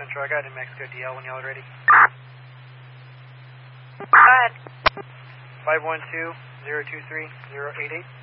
Central, I got New Mexico DL when y'all are ready. Go ahead. 512-023-088.